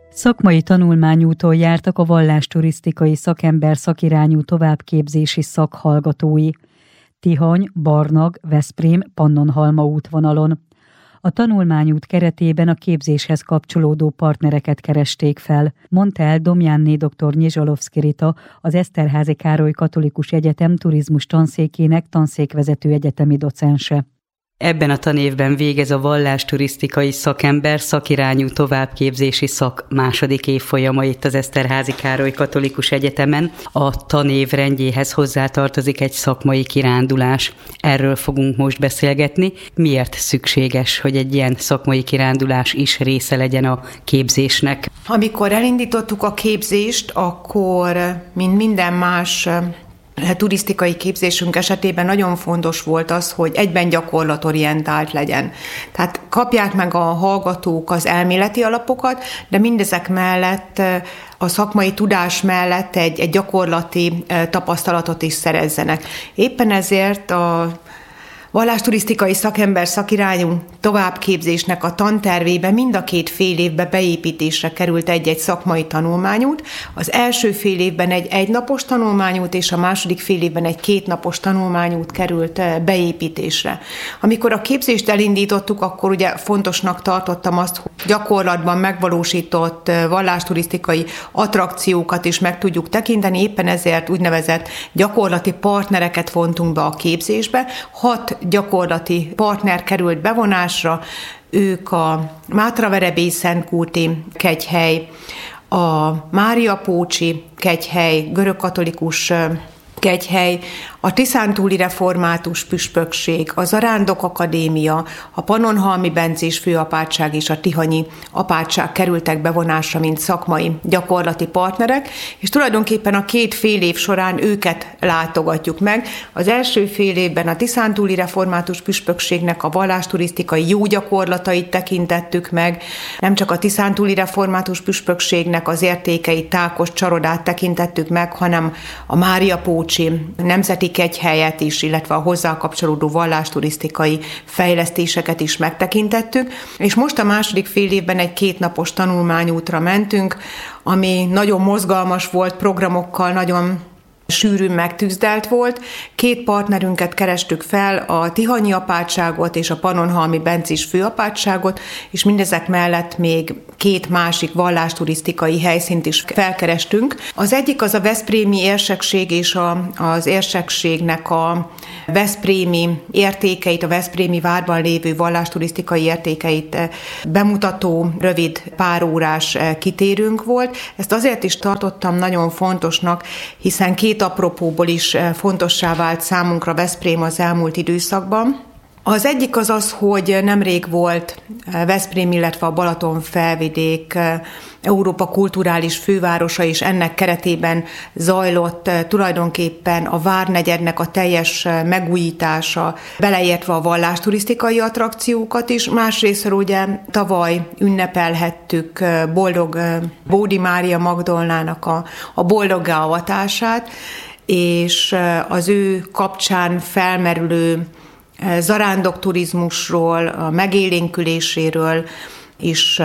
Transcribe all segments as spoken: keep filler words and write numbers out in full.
Szakmai tanulmányúton jártak a vallásturisztikai szakember szakirányú továbbképzési szakhallgatói. Tihany, Barnag, Veszprém, Pannonhalma útvonalon. A tanulmányút keretében a képzéshez kapcsolódó partnereket keresték fel, mondta el Domjánné dr. Nyizsalovszky Rita, az Eszterházy Károly Katolikus Egyetem turizmus tanszékének tanszékvezető egyetemi docense. Ebben a tanévben végez a vallásturisztikai szakember szakirányú továbbképzési szak második évfolyama itt az Eszterházy Károly Katolikus Egyetemen. A tanév rendjéhez hozzátartozik egy szakmai kirándulás. Erről fogunk most beszélgetni. Miért szükséges, hogy egy ilyen szakmai kirándulás is része legyen a képzésnek? Amikor elindítottuk a képzést, akkor, mint minden más turisztikai képzésünk esetében nagyon fontos volt az, hogy egyben gyakorlatorientált legyen. Tehát kapják meg a hallgatók az elméleti alapokat, de mindezek mellett a szakmai tudás mellett egy, egy gyakorlati tapasztalatot is szerezzenek. Éppen ezért a vallásturisztikai szakember szakirányú továbbképzésnek a tantervébe mind a két fél évbe beépítésre került egy-egy szakmai tanulmányút. Az első fél évben egy egynapos tanulmányút, és a második fél évben egy kétnapos tanulmányút került beépítésre. Amikor a képzést elindítottuk, akkor ugye fontosnak tartottam azt, hogy gyakorlatban megvalósított vallásturisztikai attrakciókat is meg tudjuk tekinteni, éppen ezért úgynevezett gyakorlati partnereket vontunk be a képzésbe. Hat gyakorlati partner került bevonásra, ők a Mátraverebély-Szentkúti kegyhely, a Máriapócsi kegyhely, görögkatolikus kegyhely, a Tiszántúli Református Püspökség, a Zarándok Akadémia, a Pannonhalmi Bencés Főapátság és a Tihanyi Apátság kerültek bevonásra, mint szakmai gyakorlati partnerek, és tulajdonképpen a két fél év során őket látogatjuk meg. Az első fél évben a Tiszántúli Református Püspökségnek a vallásturisztikai jó gyakorlatait tekintettük meg, nem csak a Tiszántúli Református Püspökségnek az értékeit, Tákos Csarodát tekintettük meg, hanem a Máriapócsi nemzeti kegyhelyet is, illetve a hozzá kapcsolódó vallásturisztikai fejlesztéseket is megtekintettük, és most a második fél évben egy kétnapos tanulmányútra mentünk, ami nagyon mozgalmas volt, programokkal nagyon sűrűn megtűzdelt volt. Két partnerünket kerestük fel, a Tihanyi Apátságot és a Pannonhalmi Bencés Főapátságot, és mindezek mellett még két másik vallásturisztikai helyszínt is felkerestünk. Az egyik az a veszprémi érsekség és a, az érsekségnek a veszprémi értékeit, a veszprémi várban lévő vallásturisztikai értékeit bemutató rövid párórás kitérőnk volt. Ezt azért is tartottam nagyon fontosnak, hiszen két apropóból is fontossá vált számunkra Veszprém az elmúlt időszakban. Az egyik az az, hogy nemrég volt Veszprém, illetve a Balaton-felvidék Európa kulturális fővárosa, és ennek keretében zajlott tulajdonképpen a várnegyednek a teljes megújítása, beleértve a vallásturisztikai attrakciókat is. Másrésztről ugye tavaly ünnepelhettük boldog Bódi Mária Magdolnának a, a boldoggá avatását, és az ő kapcsán felmerülő zarándokturizmusról, a megélénküléséről is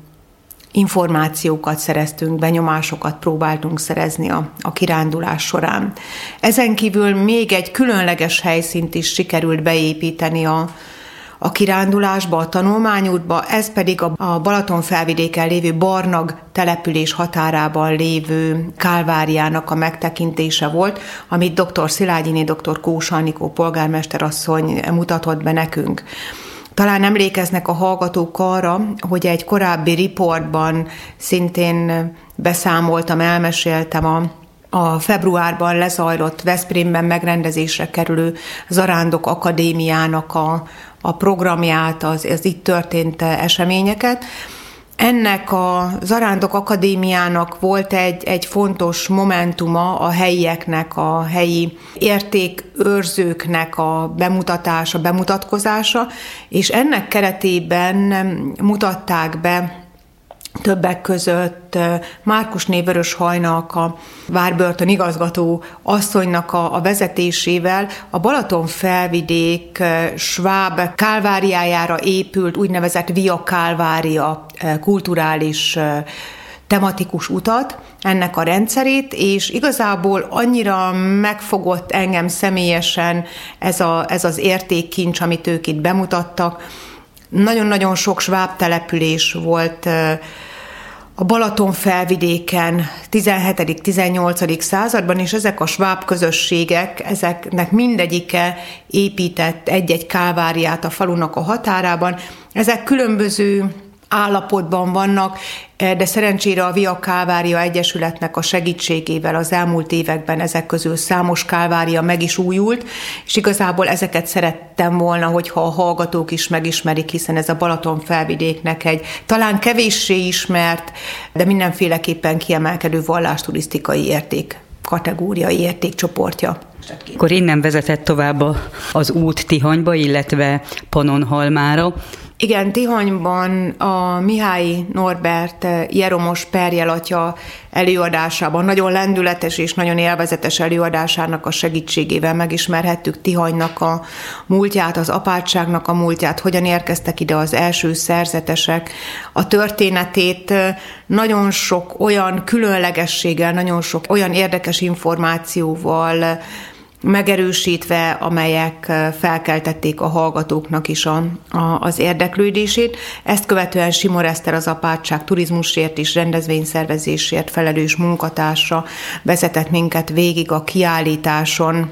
információkat szereztünk, benyomásokat próbáltunk szerezni a, a kirándulás során. Ezen kívül még egy különleges helyszínt is sikerült beépíteni a, a kirándulásba, a tanulmányútba, ez pedig a, a Balaton-felvidéken lévő Barnag település határában lévő Kálváriának a megtekintése volt, amit dr. Szilágyiné dr. Kós Anikó polgármesterasszony mutatott be nekünk. Talán emlékeznek a hallgatók arra, hogy egy korábbi riportban szintén beszámoltam, elmeséltem a a februárban lezajlott Veszprémben megrendezésre kerülő Zarándok Akadémiának a, a programját, az, az itt történt eseményeket. Ennek a Zarándok Akadémiának volt egy, egy fontos momentuma a helyieknek, a helyi értékőrzőknek a bemutatása, bemutatkozása, és ennek keretében mutatták be többek között Márkusné Vöröshajnak, a várbörtön igazgató asszonynak a, a vezetésével a Balaton-felvidék sváb Kálváriájára épült úgynevezett Via Kálvária kulturális tematikus utat, ennek a rendszerét, és igazából annyira megfogott engem személyesen ez, a, ez az értékkincs, amit ők itt bemutattak. Nagyon-nagyon sok sváb település volt a Balaton felvidéken tizenhetedik-tizennyolcadik században, és ezek a sváb közösségek, ezeknek mindegyike épített egy-egy kálváriát a falunak a határában. Ezek különböző állapotban vannak, de szerencsére a Via Kálvária Egyesületnek a segítségével az elmúlt években ezek közül számos kálvária meg is újult, és igazából ezeket szerettem volna, hogyha a hallgatók is megismerik, hiszen ez a Balaton felvidéknek egy talán kevéssé ismert, de mindenféleképpen kiemelkedő vallásturisztikai érték kategóriai értékcsoportja. Akkor innen vezetett tovább az út Tihanyba, illetve Pannonhalmára. Igen, Tihanyban a Mihály Norbert Jeromos Perjel atya előadásában, nagyon lendületes és nagyon élvezetes előadásának a segítségével megismerhettük Tihanynak a múltját, az apátságnak a múltját, hogyan érkeztek ide az első szerzetesek, a történetét nagyon sok olyan különlegességgel, nagyon sok olyan érdekes információval megerősítve, amelyek felkeltették a hallgatóknak is a, a, az érdeklődését. Ezt követően Simor Eszter, az apátság turizmusért és rendezvényszervezésért felelős munkatársa vezetett minket végig a kiállításon,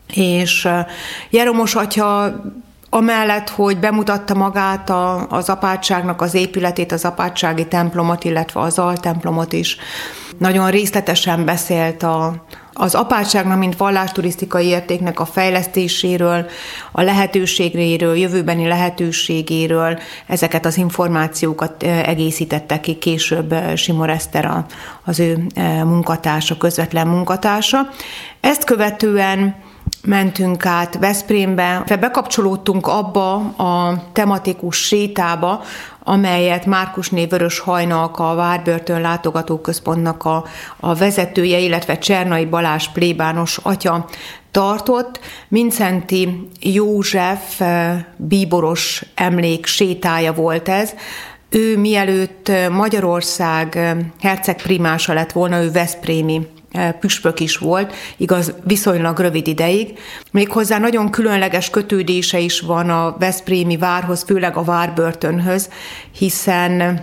és Jeromos atya amellett, hogy bemutatta magát a, az apátságnak az épületét, az apátsági templomot, illetve az altemplomot is, nagyon részletesen beszélt a, az apátságnak, mint vallásturisztikai értéknek a fejlesztéséről, a lehetőségéről, jövőbeni lehetőségéről. Ezeket az információkat egészítette ki később Simor Eszter, az ő munkatársa, közvetlen munkatársa. Ezt követően mentünk át Veszprémbe, bekapcsolódtunk abba a tematikus sétába, amelyet Márkusné Vörös Hajnalka, a Várbörtön látogatóközpontnak a, a vezetője, illetve Csernai Balázs plébános atya tartott. Mindszenty József bíboros emlék sétája volt ez. Ő mielőtt Magyarország hercegprimása lett volna, ő veszprémi püspök is volt, igaz, viszonylag rövid ideig. Méghozzá nagyon különleges kötődése is van a veszprémi várhoz, főleg a Várbörtönhöz, hiszen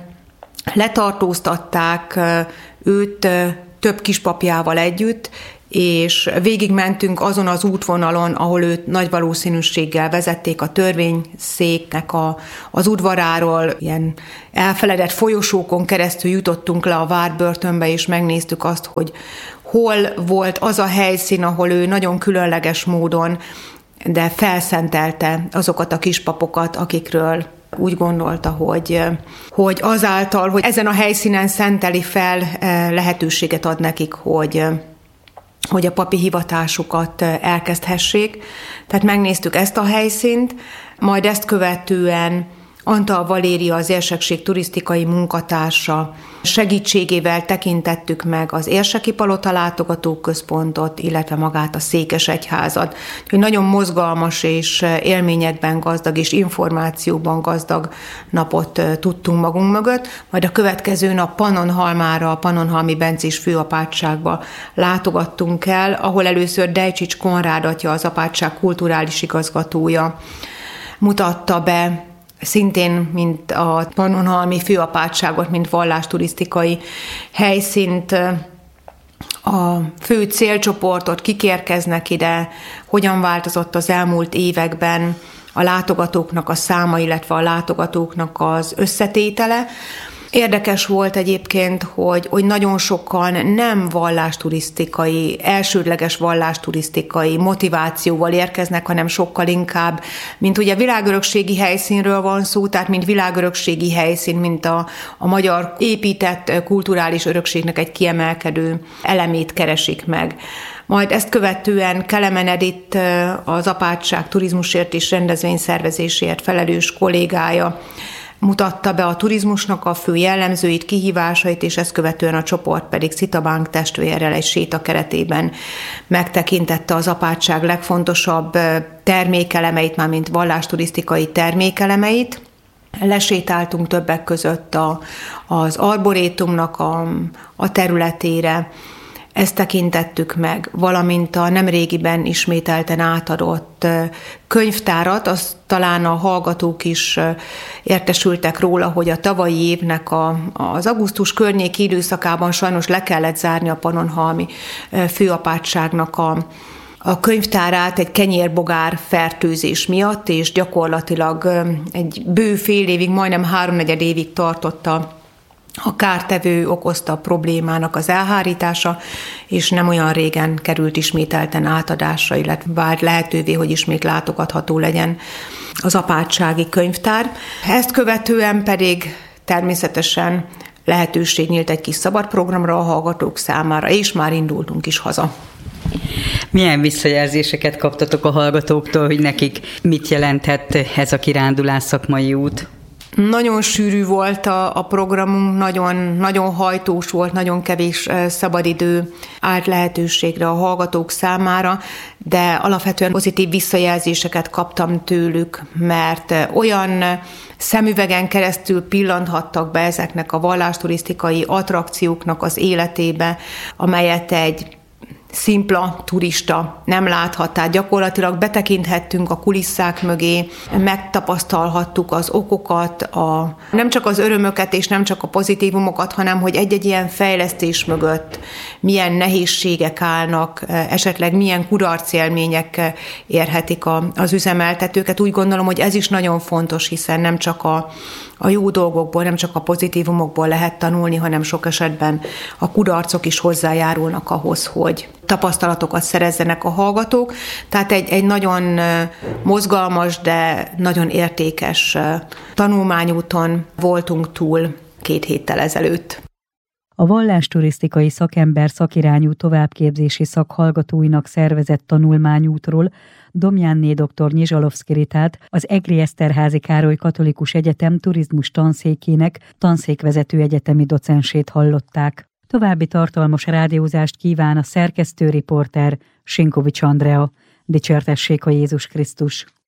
letartóztatták őt több kispapjával együtt, és végigmentünk azon az útvonalon, ahol őt nagy valószínűséggel vezették a törvényszéknek a, az udvaráról, ilyen elfeledett folyosókon keresztül jutottunk le a Várbörtönbe, és megnéztük azt, hogy hol volt az a helyszín, ahol ő nagyon különleges módon, de felszentelte azokat a kispapokat, akikről úgy gondolta, hogy, hogy azáltal, hogy ezen a helyszínen szenteli fel, lehetőséget ad nekik, hogy hogy a papi hivatásukat elkezdhessék. Tehát megnéztük ezt a helyszínt, majd ezt követően Antal Valéria, az érsekség turisztikai munkatársa segítségével tekintettük meg az Érseki Palota látogatóközpontot, illetve magát a Székesegyházat. Nagyon mozgalmas és élményekben gazdag és információban gazdag napot tudtunk magunk mögött, majd a következő nap Pannonhalmára, a Pannonhalmi Bencés főapátságba látogattunk el, ahol először Dejcsics Konrád atya, az apátság kulturális igazgatója mutatta be szintén, mint a Pannonhalmi főapátságot, mint vallásturisztikai helyszínt, a fő célcsoportot, kik érkeznek ide, hogyan változott az elmúlt években a látogatóknak a száma, illetve a látogatóknak az összetétele. Érdekes volt egyébként, hogy, hogy nagyon sokan nem vallásturisztikai, elsődleges vallásturisztikai motivációval érkeznek, hanem sokkal inkább, mint ugye világörökségi helyszínről van szó, tehát mint világörökségi helyszín, mint a, a magyar épített kulturális örökségnek egy kiemelkedő elemét keresik meg. Majd ezt követően Kelemen Edith, az apátság turizmusért és rendezvényszervezésért felelős kollégája mutatta be a turizmusnak a fő jellemzőit, kihívásait, és ezt követően a csoport pedig Szita Bánk testvérrel egy séta keretében megtekintette az apátság legfontosabb termékelemeit, mármint vallásturisztikai termékelemeit. Lesétáltunk többek között a, az arborétumnak a, a területére, ezt tekintettük meg, valamint a nemrégiben ismételten átadott könyvtárat, azt talán a hallgatók is értesültek róla, hogy a tavalyi évnek a, az augusztus környéki időszakában sajnos le kellett zárni a Pannonhalmi főapátságnak a a könyvtárát egy kenyérbogár fertőzés miatt, és gyakorlatilag egy bő fél évig, majdnem háromnegyed évig tartotta a kártevő okozta problémának az elhárítása, és nem olyan régen került ismételten átadásra, illetve vált lehetővé, hogy ismét látogatható legyen az apátsági könyvtár. Ezt követően pedig természetesen lehetőség nyílt egy kis szabad programra a hallgatók számára, és már indultunk is haza. Milyen visszajelzéseket kaptatok a hallgatóktól, hogy nekik mit jelentett ez a kirándulás szakmai út? Nagyon sűrű volt a, a programunk, nagyon, nagyon hajtós volt, nagyon kevés szabadidő állt lehetőségre a hallgatók számára, de alapvetően pozitív visszajelzéseket kaptam tőlük, mert olyan szemüvegen keresztül pillanthattak be ezeknek a vallásturisztikai attrakcióknak az életébe, amelyet egy szimpla turista nem láthat, tehát gyakorlatilag betekinthettünk a kulisszák mögé, megtapasztalhattuk az okokat, a, nem csak az örömöket és nem csak a pozitívumokat, hanem hogy egy-egy ilyen fejlesztés mögött milyen nehézségek állnak, esetleg milyen kudarcélmények érhetik a, az üzemeltetőket. Úgy gondolom, hogy ez is nagyon fontos, hiszen nem csak a A jó dolgokból, nem csak a pozitívumokból lehet tanulni, hanem sok esetben a kudarcok is hozzájárulnak ahhoz, hogy tapasztalatokat szerezzenek a hallgatók. Tehát egy, egy nagyon mozgalmas, de nagyon értékes tanulmányúton voltunk túl két héttel ezelőtt. A vallásturisztikai szakember szakirányú továbbképzési szak hallgatóinak szervezett tanulmányútról Domjánné dr. Nyizsalovszky Ritát, az Egri Eszterházy Károly Katolikus Egyetem turizmus tanszékének tanszékvezető egyetemi docensét hallották. További tartalmas rádiózást kíván a szerkesztő riporter Sinkovics Andrea. Dicsértessék a Jézus Krisztus!